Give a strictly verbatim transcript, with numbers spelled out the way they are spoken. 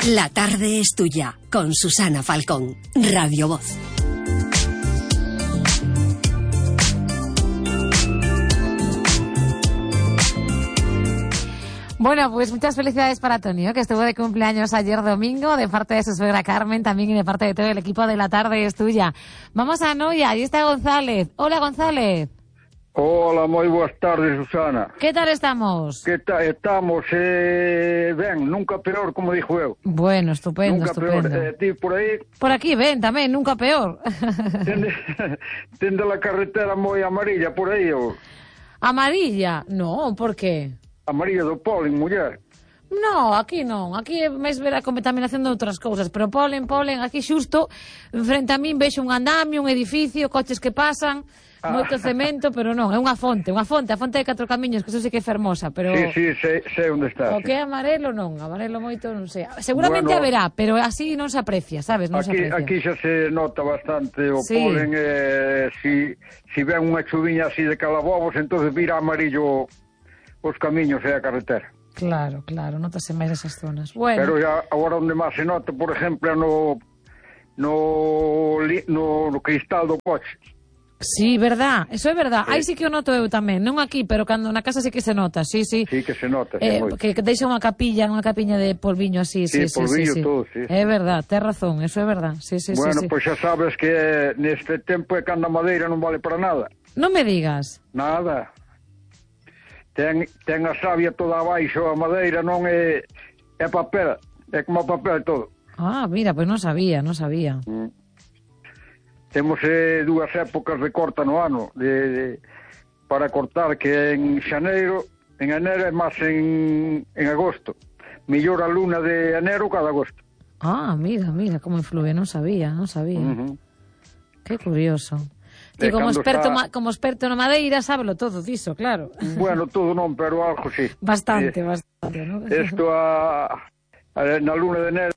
La tarde es tuya, con Susana Falcón, Radio Voz. Bueno, pues muchas felicidades para Antonio, que estuvo de cumpleaños ayer domingo, de parte de su suegra Carmen, también y de parte de todo el equipo de La Tarde es Tuya. Vamos a Noia, ahí está González. Hola, González. Hola, moi boas tardes, Susana. Que tal estamos? Que ta estamos, eh, ben, nunca peor, como dixo eu. Bueno, estupendo, nunca estupendo. Peor. Eh, ti por aí... Por aquí, ven, tamén, nunca peor. Tende, tende la carretera moi amarilla por aí, ou... Amarilla? No, por qué? Amarilla do polen, muller. No, aquí non, aquí é máis ver a contaminación de outras cousas, pero polen, polen, aquí xusto, frente a min vexo un andamio, un edificio, coches que pasan, ah. moito cemento, pero non, é unha fonte, unha fonte, a fonte de Catro Camiños, que iso sí que é fermosa, pero... Sí, sí, sei, sei onde está. O que é amarelo non, amarelo moito non sei. Seguramente bueno, haberá, pero así non se aprecia, sabes, non aquí, se aprecia. Aquí xa se nota bastante o sí. polen, eh, si, si ven unha chuviña así de calabobos, entonces vira amarillo os camiños e a carretera. Claro, claro, notase máis esas zonas. Bueno. Pero ya agora onde máis se nota, por exemplo, no no no, no cristal do coche. Sí, verdad, eso é verdad. Sí. Aí sí que o noto eu tamén, non aquí, pero cando na casa sí que se nota, sí, sí. Sí que se nota, eh, sí, que, que deixa unha capilla, unha capiña de polviño así, sí, sí, sí, polviño sí, sí. todo, sí. É verdad, tes razón, eso é verdad. Sí, sí, bueno, sí, pois sí. xa sabes que neste tempo é cando a madeira non vale para nada. Non me digas. Nada. Ten, ten a savia toda abaixo, a madeira non é, é papel, é como papel todo. Ah, mira, pois non sabía, non sabía. Mm. Temos eh, dúas épocas de corta no ano, de, de, para cortar, que en xaneiro, en enero e máis en, en agosto. Millor a luna de enero cada agosto. Ah, mira, mira, como influye, non sabía, non sabía. Uh-huh. Que curioso. Ti como experto, está... como experto na madeira, sábelo todo diso, claro. Bueno, todo non, pero algo sí. Bastante, eh, bastante, ¿no? Isto a, a, na luna de enero